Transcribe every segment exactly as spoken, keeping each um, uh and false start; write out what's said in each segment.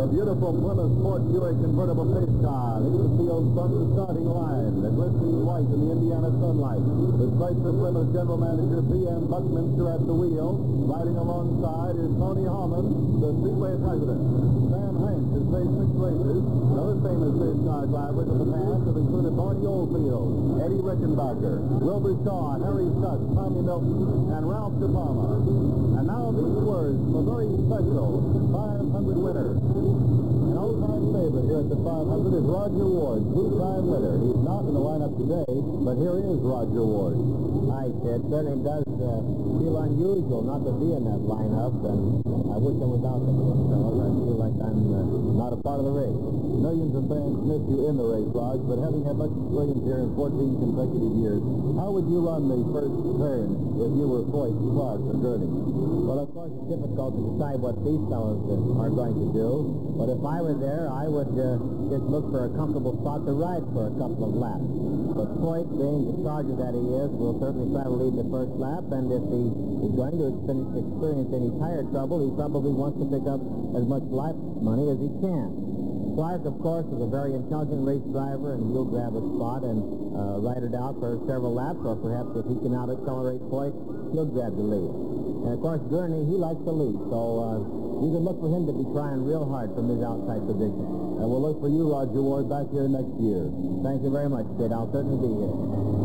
The beautiful Plymouth Sport Buick convertible pace car leads the field from the starting line. The glistening white in the Indiana sunlight. The Chrysler Plymouth General Manager P M Buckminster at the wheel. Riding alongside is Tony Harmon, the Speedway president. Sam Hanks has raced six races. Other famous race car drivers of the past have included Barney Oldfield, Eddie Rickenbacker, Wilbur Shaw, Harry Stuck, Tommy Milton, and Ralph De Palma. And now these words for very special five hundred winners. An all-time favorite here at the five hundred is Roger Ward, two-time winner. He's not in the lineup today, but here is Roger Ward. Hi, it certainly does uh, feel unusual not to be in that lineup, and I wish I was out there with those fellows. I feel like I'm uh, not a part of the race. Millions of fans miss you in the race, Raj, but having had much experience here in fourteen consecutive years, how would you run the first turn if you were Foyt, Clark, or Gurney? Well, of course, it's difficult to decide what these fellows uh, are going to do, but if I were there, I would uh, just look for a comfortable spot to ride for a couple of laps. But Foyt, being the charger that he is, will certainly try to lead the first lap, and if he is going to experience any tire trouble, he probably wants to pick up as much lap money as he can. Clark, of course, is a very intelligent race driver, and he'll grab a spot and uh, ride it out for several laps, or perhaps if he can out-accelerate Foyt, he'll grab the lead. And, of course, Gurney, he likes to lead, so uh, you can look for him to be trying real hard from his outside position. And we'll look for you, Roger Ward, back here next year. Thank you very much, Sid. I'll certainly be here.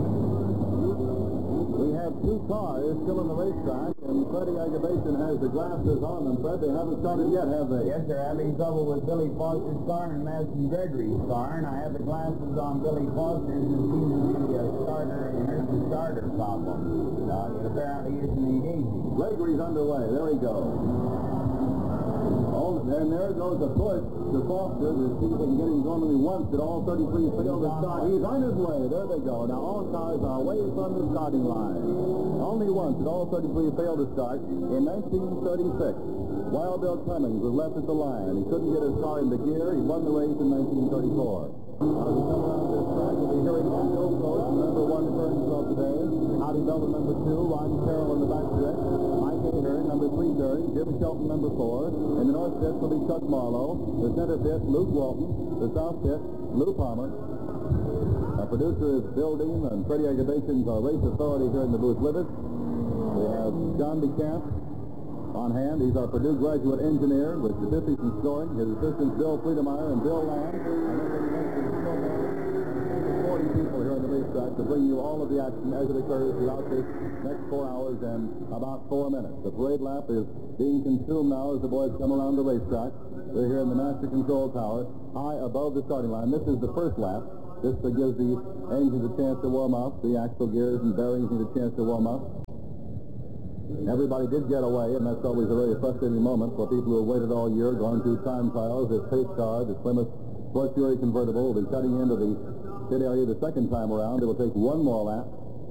We have two cars still on the racetrack, and Freddie Agabation has the glasses on them. Fred, they haven't started yet, have they? Yes, they're having trouble with Billy Foster's car and Madison Gregory's car, and I have the glasses on Billy Foster's, and it seems to be a starter, here's the starter problem. Uh, it apparently isn't engaging. Gregory's underway. There he goes. Oh, and there goes the push to Foster to see if they can get him going only once at all thirty-three failed to start. He's on his way. There they go. Now all cars are away from the starting line. Only once at all thirty-three failed to start in nineteen thirty-six. Wild Bill Clemens was left at the line. He couldn't get his car into gear. He won the race in nineteen thirty-four. As we come around this track, we'll be hearing from Joe Coach, number one Burnsville today. Howdy Belton, number two. Ron Carroll in the back stretch. Mike Ahern, number three third. Jim Shelton, number four. In the north pit will be Chuck Marlowe. The center pit, Luke Walton. The south pit, Lou Palmer. Our producer is Bill Dean, and Freddie Agabation, our race authority here in the booth with us. We have John DeCamp on hand. He's our Purdue graduate engineer with statistics and scoring. His assistants, Bill Friedemeyer and Bill Land. And then we mentioned forty people here on the racetrack to bring you all of the action as it occurs throughout this next four hours and about four minutes. The parade lap is being consumed now as the boys come around the racetrack. We're here in the master control tower, high above the starting line. This is the first lap. This uh, gives the engines a chance to warm up. The axle gears and bearings need a chance to warm up. Everybody did get away, and that's always a very frustrating moment for people who have waited all year, gone through time trials. This pace car, this Plymouth Sport Fury convertible, will be cutting into the pit area the second time around. It will take one more lap.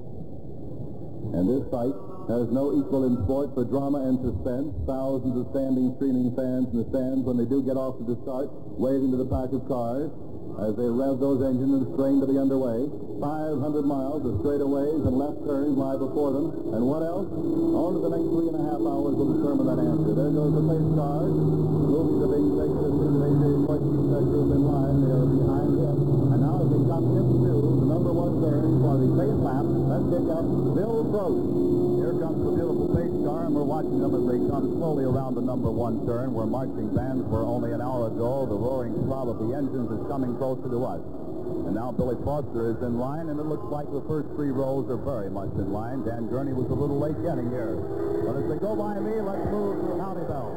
And this fight has no equal in sport for drama and suspense. Thousands of standing, streaming fans in the stands when they do get off to the start, waving to the pack of cars as they rev those engines and strain to be underway. five hundred miles of straightaways and left turns lie before them. And what else? Only the next three and a half hours will determine that answer. There goes the pace cars. Movies are being taken as soon as A J Foyt keeps that group in line. They are behind him. And now as they come into the number one turn for the pace lap, let's pick up Bill Frost. Here comes the beautiful pace car, and we're watching them as they come slowly around the number one turn, where marching bands were only an hour ago. The roaring throb of the engines is coming closer to us. And now Billy Foster is in line, and it looks like the first three rows are very much in line. Dan Gurney was a little late getting here. But as they go by me, let's move to Howdy Bell.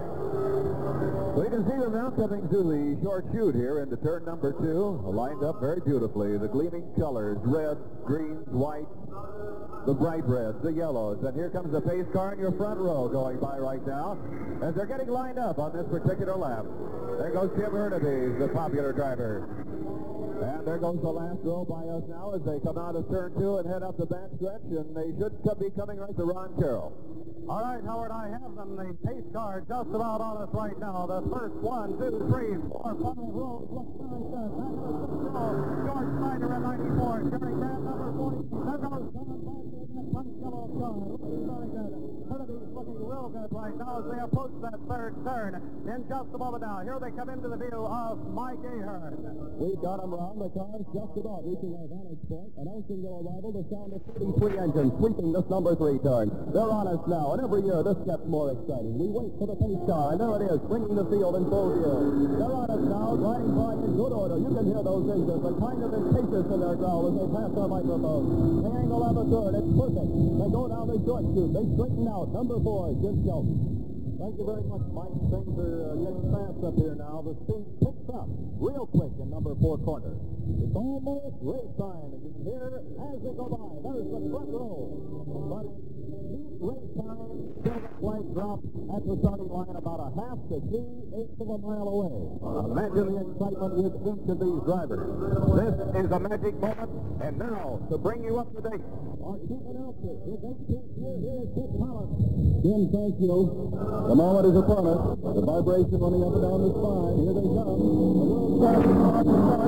We can see them now coming to the short chute here into turn number two, lined up very beautifully. The gleaming colors, red, greens, white, the bright reds, the yellows. And here comes the pace car in your front row going by right now as they're getting lined up on this particular lap. There goes Jim Hurnaby, the popular driver. And there goes the last row by us now as they come out of turn two and head up the back stretch, and they should be coming right to Ron Carroll. All right, Howard, I have them. The pace car just about on us right now. The first one, two, three, four, five rows look very good. That goes George Snyder at ninety-four. Jerry Grant, number forty. There goes John Baxter in that front yellow car. Looking very good. Hurnaby's looking real good right now as they approach that third turn. In just a moment now, here they come into the view of Mike Ahern. We got them around. The car's just about reaching our vantage point. Announcing their arrival, the sound of thirty-three engines sweeping this number three turn. They're on us now, and every year this gets more exciting. We wait for the pace car, and there it is, bringing the field in full view. They're on us now, riding by in good order. You can hear those engines. They're kind of impatient in their growl as they pass our microphone. The angle on the third, it's perfect. They go down the short chute. They straighten out. Number four, Jim Shelton. Thank you very much, Mike. Things are uh, getting fast up here now. The speed picks up real quick in number four corner. It's almost race time, and you can hear as they go by. There's the front row. But race time, still the flag drop at the starting line about a half to three-eighths of a mile away. Imagine the excitement with each of these drivers. This is a magic moment, and now, to bring you up to date, our chief announcer, his eighteenth year, here is Dick Collins. Jim, thank you. The moment is upon us. The vibration running up and down the spine. Here they come. The world starts to start.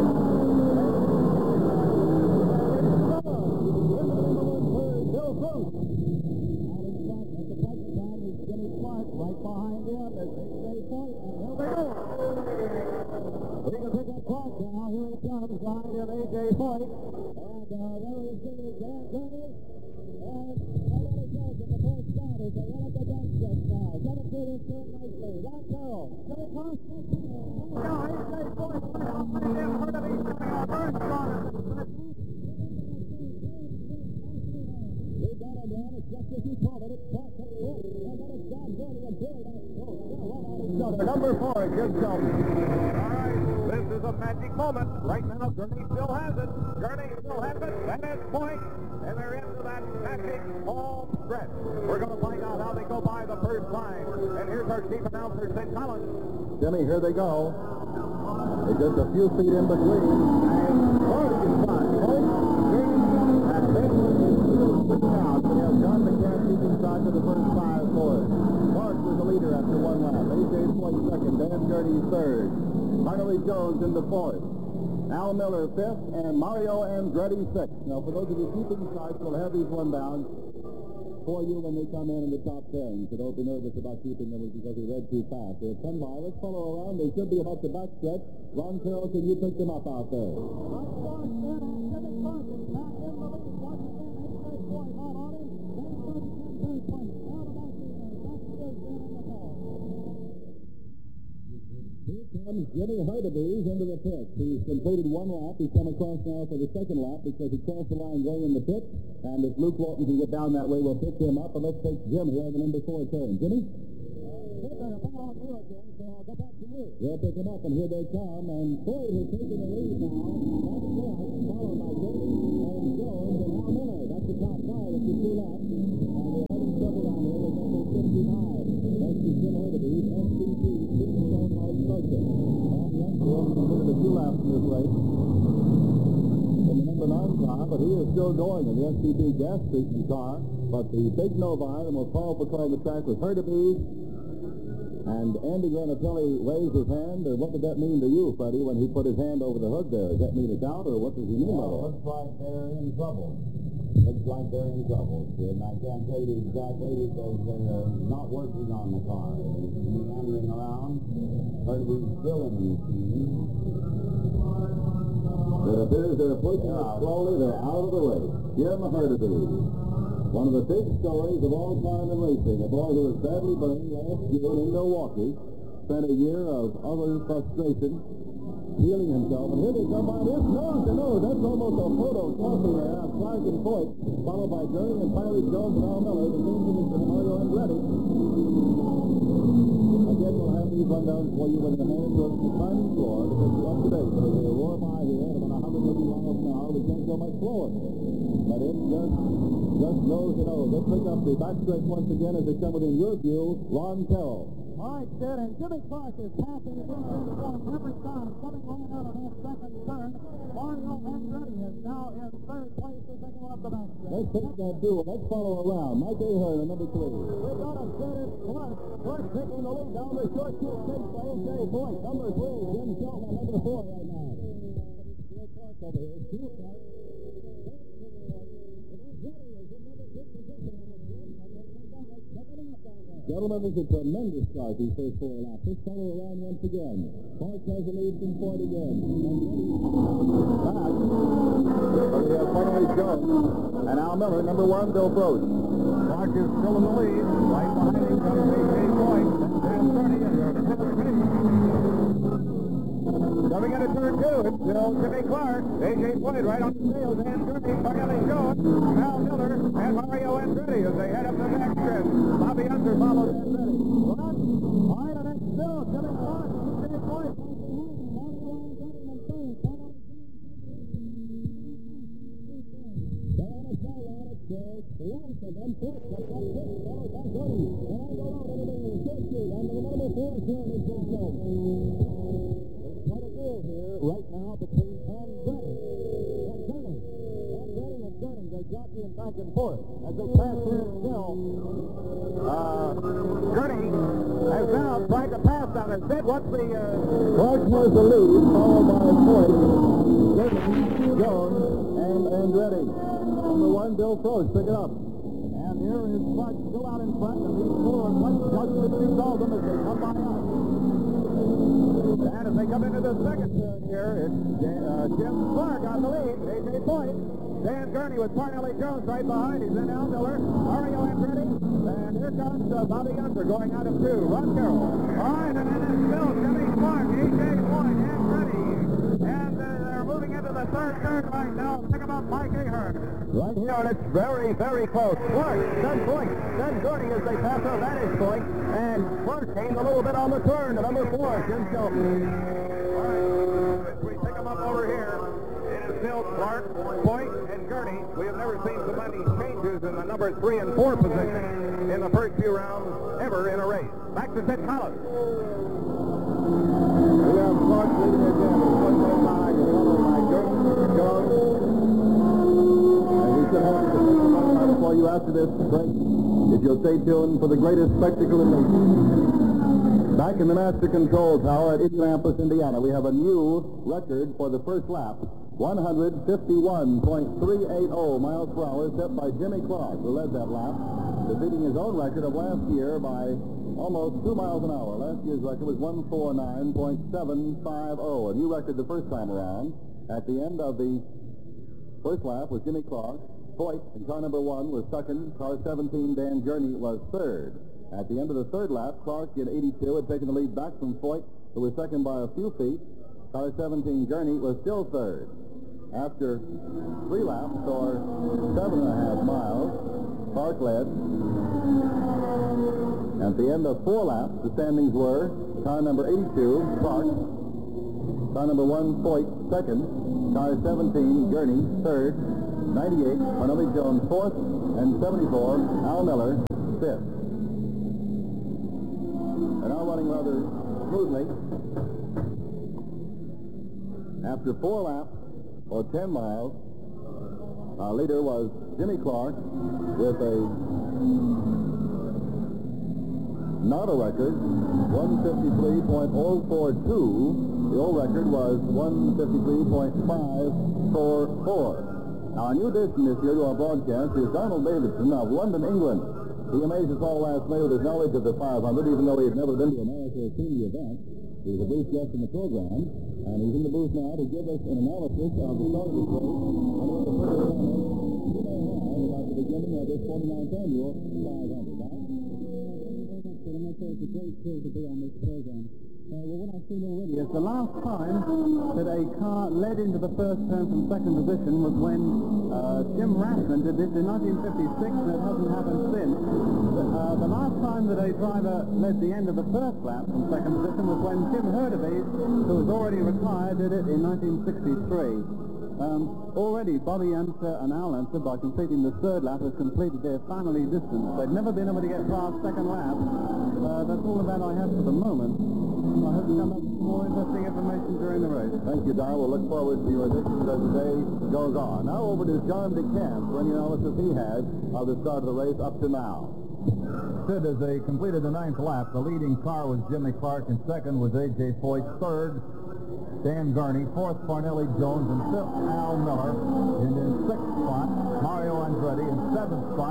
Bill Bruce. Out in front at the present time is Jimmy Clark. Right behind him is A J Foyt. And here they go. We can pick up Clark now. Here he comes behind him, A J Foyt. And uh, there he is, Dan Gurney. And right on his nose in the fourth spot as they run up the back stretch now. Getting through this turn nicely. Ron Carroll. Jimmy Clark. Now, A J Foyt right up behind him. Hurnaby showing a very strong assist. We got him down. It's just as you called it. It's Clark at foot. And then it's John Gurney and Billy. Oh, they're right on each other. Number four, Jim Shelton. All right, this is a magic moment. Right now, Gurney still has it. Gurney still has it. That is Foyt. And they're into that magic home stretch. We're going to find out how they go by the first line. And here's our chief announcer, Sid Collins. Jimmy, here they go. They're just a few feet in between. And Clark is fine. Foyt, Green, and then is still sitting out. We have John McCann keeping track of the first five for it. Clark was the leader after one lap. A J Foyt second. Dan Gurney third. Harley Jones into fourth. Al Miller fifth, and Mario Andretti sixth. Now, for those of you keeping track, we'll have these rundowns for you when they come in in the top ten. So don't be nervous about keeping them because we read too fast. They'll come by. Let's follow around. They should be about the back stretch. Ron Carroll, can you pick them up out there? Right Clark then, and Jimmy Clark is back in the lead. Once again, A J Foyt out on him. Dan Gurney in third place. Now the back leader. That's good in the car. Here comes Jimmy Hurnaby into the pit. He's completed one lap. He's come across now for the second lap because he crossed the line way in the pit. And if Luke Walton can get down that way, we'll pick him up. And let's take Jim here on the number four turn. Jimmy? They're back on you again, so I'll go back to you. We'll pick him up, and here they come. And Foyt has taken the lead now. That's Clark, followed by Gurney and Jones and Al Miller. That's the top five of the two laps. And the other double down here is number fifty-nine. That's the Jim Hurnaby, S C P, Superstone Mike Carson. And yes, we only completed a few laps in this race in the number nine car, but he is still going in the S C P gas treatment car. But the big Nova, the most powerful car on the track, was Hurnaby. And Andy Granatelli raised his hand. Or what did that mean to you, Freddie, when he put his hand over the hood there? Does that mean it's out, or what does he mean by that? Well, looks like they're in trouble. Looks like they're in trouble. And I can't tell you exactly because they're not working on the car. They're meandering around. Hurnaby's still in the machine. It appears they're pushing it slowly. They're out of the race. Jim Hurnaby, one of the big stories of all time in racing, a boy who was badly burned last June in Milwaukee, spent a year of utter frustration, healing himself, and here they come by this nose to nose. That's almost a photo crossing there of Clark and Foyt, followed by Gurney and Piley Jones and Al Miller. The team is Mario Andretti. Again, we'll have these rundowns for you when the hands are on the climbing floor because we're up to date. So they roar by here at about one hundred eighty miles an hour. We can't go much slower. But it just, just nose to nose. Let's pick up the backstretch once again as they come within your view. Ron Carroll. All right, Sid, and Jimmy Clark is passing the big thing for him every time, coming right out of that second turn. Mario Andretti is now in third place as they go up the backstretch. Let's take that duel. Let's follow around. Mike Ahern at number three. We got a set in Clark. Clark taking the lead down the short field, chased by A J Foyt. Number three, Jim Shelton at number four right now. Still Clark over here. Still Clark. Andretti is in number six position. Gentlemen, this is a tremendous start, these first four laps. Let's follow around once again. Park has the lead from Ford again. Back. But we have finally Jones and Al Miller, number one, Bill Frost. Clark is still in the lead. Right behind him comes A J Foyt. Dan Gurney is there. Coming into turn two, it's still Jimmy Clark. A J Foyt right on the tail. Dan Gurney, Barnelli Jones, Al Miller, and Mario Andretti as they head up the back stretch. Bobby Unser follows Andretti. Run. All right, and it's still Jimmy Clark. A J Foyt. Quite a duel here right now between Andretti and Gurney. Andretti and Gurney, they're jockeying back and forth as they pass here still. Uh, Gurney has now tried to pass down his bid. What's the... Uh... Clark has the lead, followed by Ford, Gurney, Jones, and Andretti. Number one, Bill Frost, pick it up. And here is Clark still out in front, and these four are quite just as you call them as they come by us. And as they come into the second turn here, it's uh, Jim Clark on the lead, A J Foyt. Dan Gurney with Parnelli Jones right behind. He's in Al Miller, Mario Andretti, and here comes uh, Bobby Unser going out of two. Ron Carroll. All right, and then it's still Jimmy Clark, A J Foyt, Andretti. And uh, they're moving into the third turn right now. Think about Mike Ahern. Right here, And it's very, very close. Clark, then Foyt, then Gurney as they pass out. That is Foyt. And Clark came a little bit on the turn to number four, Jim Shelton. All right, as we pick them up over here, it is still Clark, Foyt, and Gurney. We have never seen so many changes in the number three and four position in the first few rounds ever in a race. Back to Sid Collins. we have Clark leading again. One way behind, followed by Gurney, Jones. And we should have to for you after this break. If you'll stay tuned for the greatest spectacle in the... Back in the Master Control Tower at Indianapolis, Indiana, we have a new record for the first lap. one fifty-one point three eight zero miles per hour set by Jimmy Clark, who led that lap, defeating his own record of last year by almost two miles an hour. Last year's record was one forty-nine point seven five zero, a new record the first time around. At the end of the first lap was Jimmy Clark. Foyt in car number one was second. Car seventeen, Dan Gurney, was third. At the end of the third lap, Clark in eighty-two had taken the lead back from Foyt, who was second by a few feet. Car seventeen, Gurney, was still third. After three laps, or seven and a half miles, Clark led. At the end of four laps, the standings were car number eighty-two, Clark. Car number one, Foyt, second. Car seventeen, Gurney, third. ninety-eight, Parnelli Jones, fourth. And seventy-four, Al Miller, fifth. And now running rather smoothly. After four laps, or ten miles, our leader was Jimmy Clark with a not a record, one fifty-three point oh four two. The old record was one fifty-three point five four four. Now, a new addition this year to our broadcast is Donald Davidson of London, England. He amazed us all last May with his knowledge of the five hundred, even though he had never been to America or seen the event. He was a booth guest in the program, and he's in the booth now to give us an analysis of the start of the race and what the further comments you may have about the beginning of this forty-ninth annual five hundred. Now, I'm not sure it's a great thrill to be on this program. Uh, well, what I've seen already is the last time that a car led into the first turn from second position was when uh, Jim Ratman did this in nineteen fifty-six, and it hasn't happened since. Uh, the last time that a driver led the end of the first lap from second position was when Tim Hurtubise, who was already retired, did it in nineteen sixty-three. Um, already, Bobby Unser and Al Unser, by completing the third lap, have completed their family distance. They've never been able to get past second lap. Uh, that's all that I have for the moment. I hope to come up with more interesting information during the race. Thank you, Don. We'll look forward to your additions as the day goes on. Now over to John DeCamp for any analysis he has of the start of the race up to now. Sid, as they completed the ninth lap, the leading car was Jimmy Clark, and second was A J Foyt, third Dan Gurney, fourth Parnelli Jones, and fifth Al Miller, and in sixth spot Mario Andretti, in seventh spot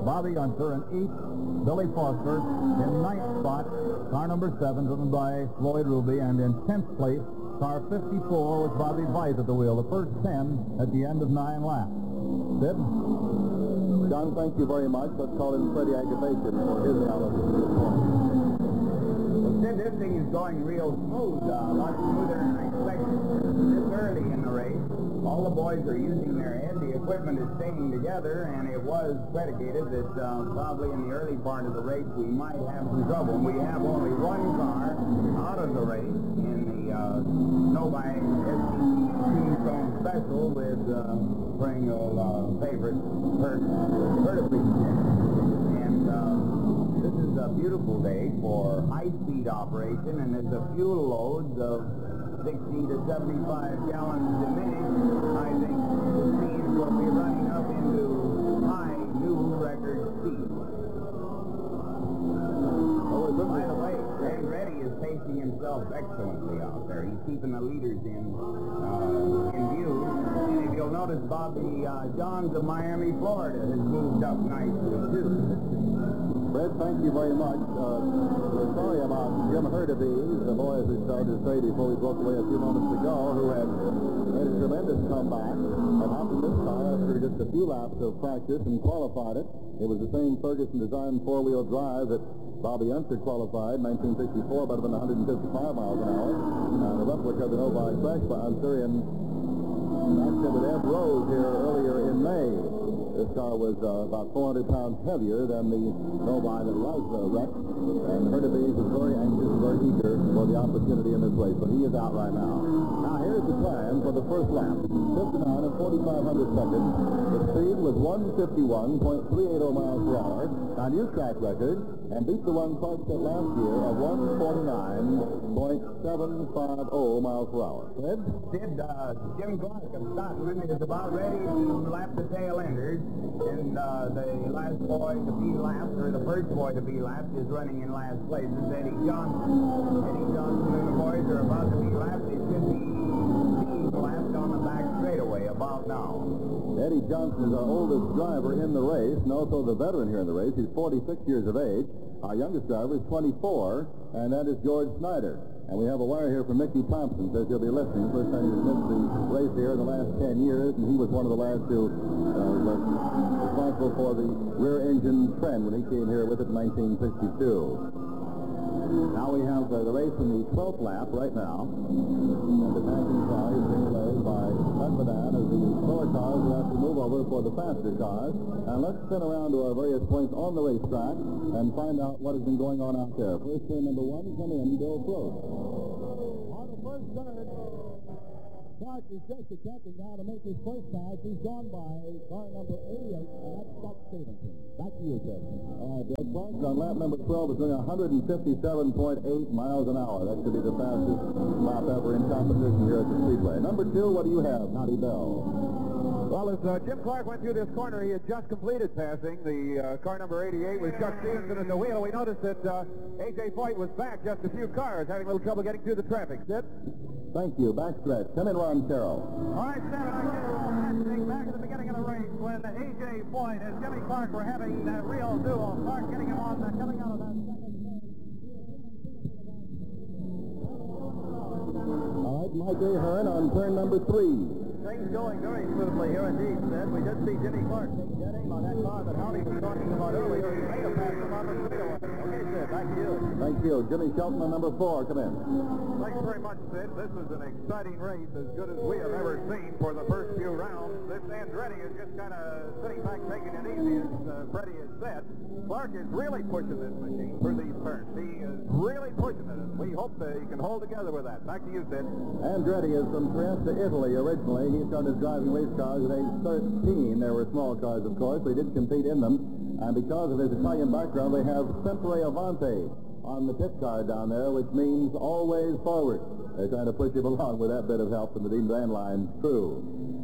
Bobby Unser. In eighth, Billy Foster. In ninth spot, car number seven, driven by Floyd Ruby. And in tenth place, car fifty-four with Bobby Weiss at the wheel. The first ten at the end of nine laps. Sid? John, thank you very much. Let's call in Freddie Agavation for his analysis of this morning. Well, Sid, this thing is going real smooth, uh, a lot smoother than I expected. This early in the race, all the boys are using their head. The equipment is staying together, and it was predicated that uh, probably in the early part of the race we might have some trouble. And we have only one car out of the race in the uh, Novi S T Tombstone Special with uh, perennial uh, favorite Kurt Curtis. And uh, this is a beautiful day for high-speed operation, and as the fuel loads of sixty to seventy-five gallons diminish, I think the speeds will be running up into high new record speed. Oh, by the way, Greg Reddy is pacing himself excellently out there. He's keeping the leaders in uh, in view. And if you'll notice, Bobby uh, Johns of Miami, Florida, has moved up nicely too. Fred, thank you very much. Uh, we're sorry about Jim Hurtubise, the boy, as we started to say before we broke away a few moments ago, who had made a tremendous comeback and hopped in this car after just a few laps of practice and qualified it. It was the same Ferguson-designed four-wheel drive that Bobby Unser qualified in nineteen sixty-four, about one hundred fifty-five miles an hour. And a replica of the Novi crash by Unser in an accident with Ed Rose here earlier in May. This car was uh, about four hundred pounds heavier than the Novi that was uh, wrecked. And Hurtubise is very anxious and very eager for the opportunity in this race, but he is out right now. Now, here's the plan for the first lap. fifty-nine and forty-five hundred seconds. The speed was one fifty-one point three eight oh miles per hour. Now, new track record, and beat the one Clark set last year at one forty-nine point seven five oh miles per hour. Fred? Sid, uh, Jim Clark of Stockman is about ready to lap the tail enders, and uh, the last boy to be lapped, or the first boy to be lapped, is running in last place. It's Eddie Johnson. Eddie Johnson and the boys are about to be lapped. They should be being lapped on the back straightaway about now. Eddie Johnson is our oldest driver in the race, and also the veteran here in the race. He's forty-six years of age. Our youngest driver is twenty-four, and that is George Snyder. And we have a wire here from Mickey Thompson. Says he'll be listening. First time he's missed the race here in the last ten years, and he was one of the lads who uh, was responsible for the rear engine trend when he came here with it in nineteen sixty-two. Now we have uh, the race in the twelfth lap right now. And the passing car is being led by Medvedev as the slower cars will have to move over for the faster cars. And let's spin around to our various points on the racetrack and find out what has been going on out there. First turn number one, come in, Bill Float. On the first turn, Clark is just attempting now to make his first pass. He's gone by car number eighty-eight, and that's Buck Stevenson. Back to you, Ted. All right, Bill Clark on lap number twelve is doing one fifty-seven point eight miles an hour. That should be the fastest lap ever in competition here at the Speedway. Number two, what do you have, Naughty Bell? Well, as uh, Jim Clark went through this corner, he had just completed passing the uh, car number eighty-eight with Chuck Stevenson at the wheel. We noticed that uh, A J Foyt was back just a few cars, having a little trouble getting through the traffic. Sid? Thank you. Backstretch. Come in, Ron Carroll. All right, Stan, I get back at the beginning of the race when A J Foyt and Jimmy Clark were having that real duo. Clark getting him on, uh, coming out of that second turn. All right, Mike Ahern on turn number three. Things going very smoothly here indeed, Sid. We did see Jimmy Clark take jet aim on that car that Howdy was talking about earlier. He made a pass him on the straightaway. Okay, Sid, back to you. Thank you. Jimmy Shelton on number four. Come in. Thanks very much, Sid. This is an exciting race, as good as we have ever seen for the first few rounds. This Andretti is just kind of sitting back, taking it easy, as uh, Freddie has said. Clark is really pushing this machine through these turns. He is really pushing it, and we hope that he can hold together with that. Back to you, Sid. Andretti is from Trieste, Italy, originally. He started driving race cars at age thirteen. There were small cars, of course, but he did compete in them. And because of his Italian background, they have Sempre Avanti on the pit car down there, which means always forward. They're trying to push him along with that bit of help from the Dean Van Line crew.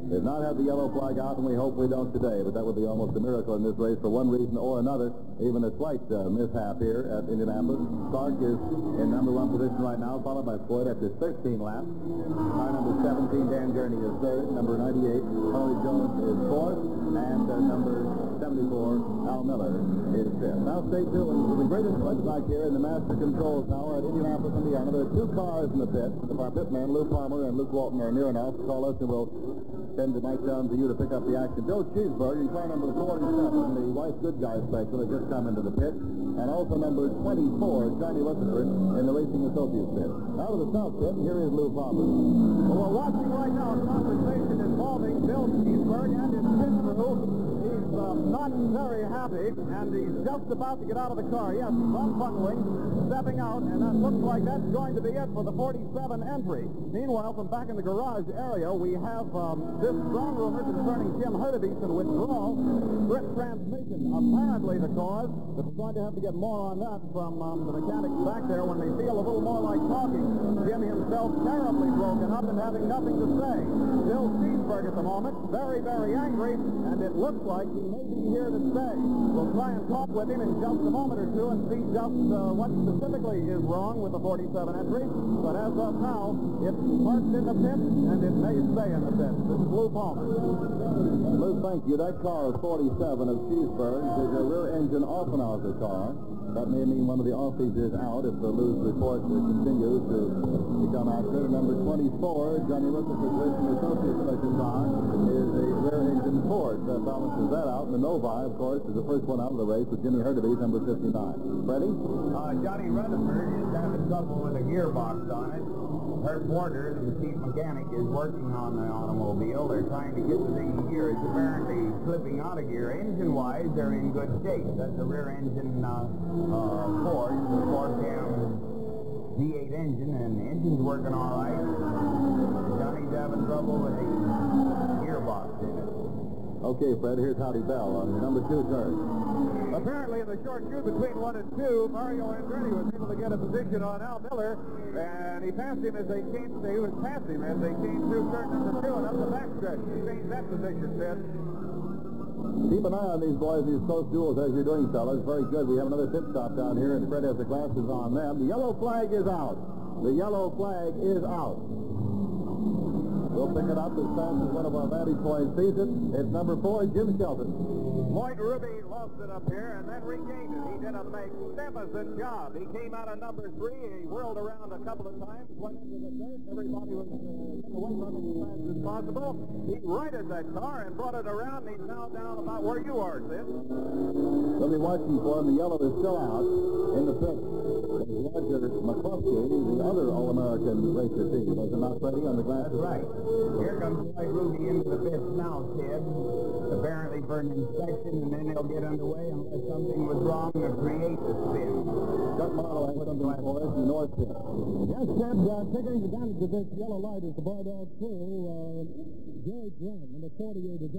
They've not had the yellow flag out, and we hope we don't today, but that would be almost a miracle in this race for one reason or another. Even a slight uh, mishap here at Indianapolis. Clark is in number one position right now, followed by Floyd after thirteen laps. Car number seventeen, Dan Gurney, is third. Number ninety-eight, Harley Jones, is fourth. And uh, number seventy-four, Al Miller, is fifth. Now stay tuned for the greatest clutch back here in the Master Control Tower at Indianapolis, Indiana. There are two cars in the pit. Our pitman, Lou Palmer, and Luke Walton are near enough to call us, and we'll send the mic down to you to pick up the action. Bill Cheeseburg in car number forty-seven, the Weiss Good Guy special, has just come into the pit. And also number twenty-four, Johnny Rutherford, in the Racing Associates pit. Out of the south pit, here is Lou Palmer. Well, we're watching right now a conversation involving Bill Cheeseburg and his pit crew. He's uh, not very happy, and he's just about to get out of the car. Yes, he's unbuckling, stepping out, and that looks like that's going to be it for the forty-seven entry. Meanwhile, from back in the garage area, we have um, this strong rumor concerning Jim Hurtubise withdrawal. Split transmission, apparently the cause, but we're going to have to get more on that from um, the mechanics back there when they feel a little more like talking. Jim himself terribly broken up and having nothing to say. Bill Cheeseburg at the moment, very, very angry, and it looks like he may be here to stay. We'll try and talk with him in just a moment or two and see just uh, what specifically is wrong with the forty-seven entry. But as of now, it's parked in the pit, and it may stay in the pit. This is Lou Palmer. Lou, thank you. That car is forty-seven of Cheeseburg. There's a rear engine off-and-off car. That may mean one of the offies is out if the Lou's report uh, continues to become accurate. Number twenty-four, Johnny Rutherford Racing Associates special car, is a rear engine Ford. That balances that out. And the Novi, of course, is the first one out of the race with Jimmy Hurtubise, number fifty-nine. Freddie? Uh, Johnny Rutherford is having trouble with a gearbox on it. Herb Porter, the chief mechanic, is working on the automobile. They're trying to get the thing in gear. It's apparently slipping out of gear. Engine-wise, they're in good shape. That's the rear engine uh, uh, Ford, the Ford Cam V eight engine, and the engine's working all right. Johnny's having trouble with the gearbox in it. Okay, Fred, here's Howdy Bell on your number two turn. Apparently, in the short queue between one and two, Mario Andretti was able to get a position on Al Miller, and he passed him as they came. He was past him as they came through turn number two and up the backstretch. He changed that position, Sid. Keep an eye on these boys, these close duels as you're doing, fellas. Very good. We have another pit stop down here, and Fred has the glasses on them. The yellow flag is out. The yellow flag is out. We'll pick it up as fast as one of our vantage points sees it. It's number four, Jim Shelton. Lloyd Ruby lost it up here and then regained it. He did a magnificent job. He came out of number three. He whirled around a couple of times, went into the dirt. Everybody was uh, getting away from him as fast as possible. He righted that car and brought it around. And he's now down about where you are, Sid. We'll be watching for him. The yellow is still out in the pit. Roger McCluskey, the other All-American racer team, was it not, Freddie, on the glasses? That's right. Here comes Lloyd Ruby into the pit now, Ted. Apparently for an inspection, and then they'll get underway unless something was wrong to create the spin. Chuck Marlowe has something for us in North Pit. Yes, Ted, uh, taking advantage of this yellow light is the Bulldog crew. Uh, Jerry Grant, number forty-eight, is